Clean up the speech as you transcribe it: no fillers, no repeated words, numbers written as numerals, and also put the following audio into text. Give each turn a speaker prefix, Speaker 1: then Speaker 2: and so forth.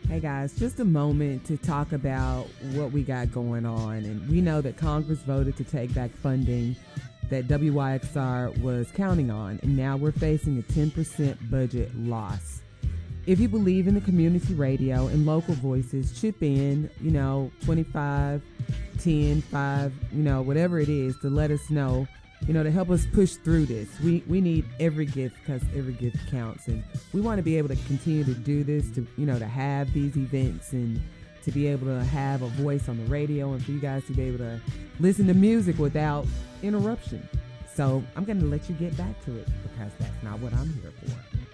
Speaker 1: Hey guys, just a moment to talk about what we got going on. And we know that Congress voted to take back funding that WYXR was counting on, and now we're facing a 10% budget loss. If you believe in the community radio and local voices, chip in, 25, 10, 5, whatever it is to let us know, to help us push through this. We need every gift because every gift counts. And we want to be able to continue to do this, to have these events and to be able to have a voice on the radio and for you guys to be able to listen to music without interruption. So I'm going to let you get back to it because that's not what I'm here for.